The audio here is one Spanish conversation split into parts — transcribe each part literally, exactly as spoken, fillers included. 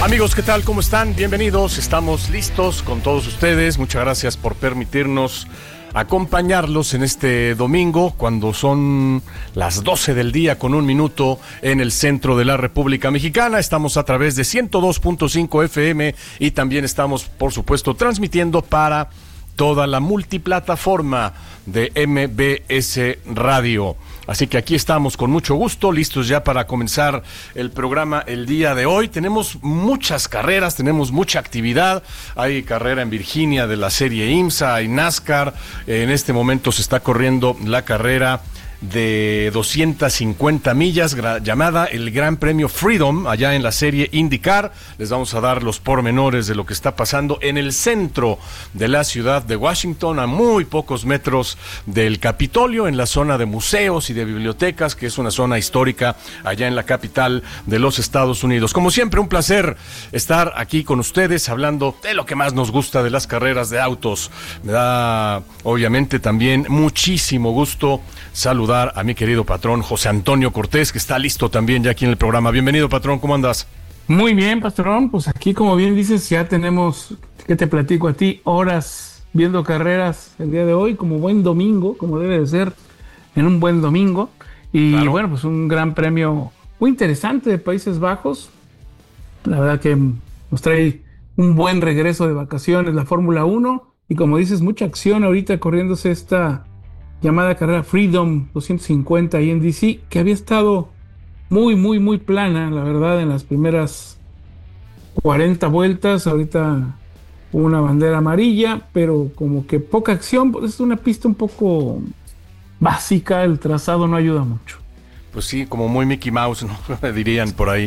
Amigos, ¿qué tal? ¿Cómo están? Bienvenidos, estamos listos con todos ustedes. Muchas gracias por permitirnos acompañarlos en este domingo, cuando son las doce del día con un minuto en el centro de la República Mexicana. Estamos a través de ciento dos punto cinco F M y también estamos, por supuesto, transmitiendo para toda la multiplataforma de M B S Radio. Así que aquí estamos con mucho gusto, listos ya para comenzar el programa el día de hoy. Tenemos muchas carreras, tenemos mucha actividad. Hay carrera en Virginia de la serie IMSA, hay NASCAR. En este momento se está corriendo la carrera de doscientas cincuenta millas gra- llamada el Gran Premio Freedom, allá en la serie IndyCar. Les vamos a dar los pormenores de lo que está pasando en el centro de la ciudad de Washington, a muy pocos metros del Capitolio, en la zona de museos y de bibliotecas, que es una zona histórica allá en la capital de los Estados Unidos. Como siempre, un placer estar aquí con ustedes hablando de lo que más nos gusta de las carreras de autos. Me da, obviamente, también muchísimo gusto saludar a mi querido patrón José Antonio Cortés, que está listo también ya aquí en el programa. Bienvenido, patrón, ¿cómo andas? Muy bien, patrón, pues aquí, como bien dices, ya tenemos, ¿qué te platico a ti? Horas viendo carreras el día de hoy, como buen domingo, como debe de ser en un buen domingo. Y claro, bueno, pues un gran premio muy interesante de Países Bajos. La verdad que nos trae un buen regreso de vacaciones la Fórmula uno, y como dices, mucha acción ahorita corriéndose esta llamada carrera Freedom doscientos cincuenta ahí en D C, que había estado muy, muy, muy plana, la verdad, en las primeras cuarenta vueltas. Ahorita hubo una bandera amarilla, pero como que poca acción. Pues es una pista un poco básica, el trazado no ayuda mucho. Pues sí, como muy Mickey Mouse, ¿no? Me dirían por ahí.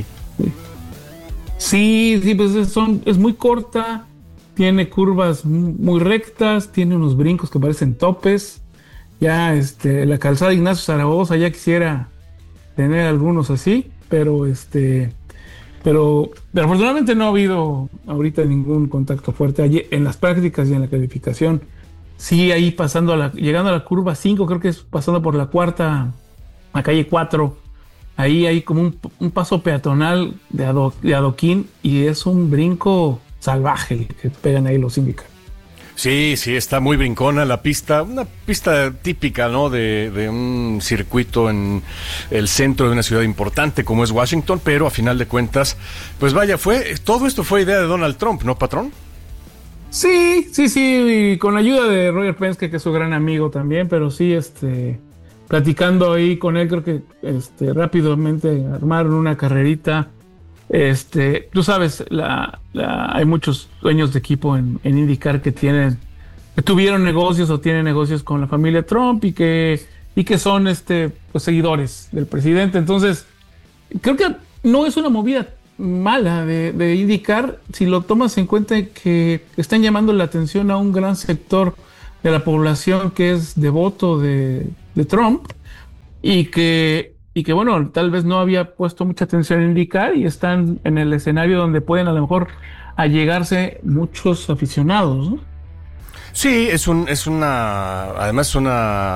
Sí, sí, pues es, son, es muy corta, tiene curvas muy rectas, tiene unos brincos que parecen topes. Ya este, la calzada Ignacio Zaragoza ya quisiera tener algunos así, pero este, pero, pero afortunadamente no ha habido ahorita ningún contacto fuerte allí en las prácticas y en la calificación. Sí, ahí pasando a la, llegando a la curva cinco, creo que es pasando por la cuarta, la calle cuatro, ahí hay como un, un paso peatonal de, ado, de adoquín, y es un brinco salvaje que pegan ahí los IndyCar. Sí, sí, está muy brincona la pista, una pista típica, ¿no? De, de un circuito en el centro de una ciudad importante como es Washington, pero a final de cuentas, pues vaya, fue, todo esto fue idea de Donald Trump, ¿no, patrón? Sí, sí, sí, y con la ayuda de Roger Penske, que es su gran amigo también, pero sí, este, platicando ahí con él, creo que este, rápidamente armaron una carrerita. Este, tú sabes, la, la, hay muchos dueños de equipo en, en IndyCar que tienen, que tuvieron negocios o tienen negocios con la familia Trump y que, y que son este, pues, seguidores del presidente. Entonces, creo que no es una movida mala de, de IndyCar si lo tomas en cuenta que están llamando la atención a un gran sector de la población que es devoto de, de Trump, y que y que bueno, tal vez no había puesto mucha atención en IndyCar, y están en el escenario donde pueden a lo mejor allegarse muchos aficionados, ¿no? Sí, es un, es una, además es una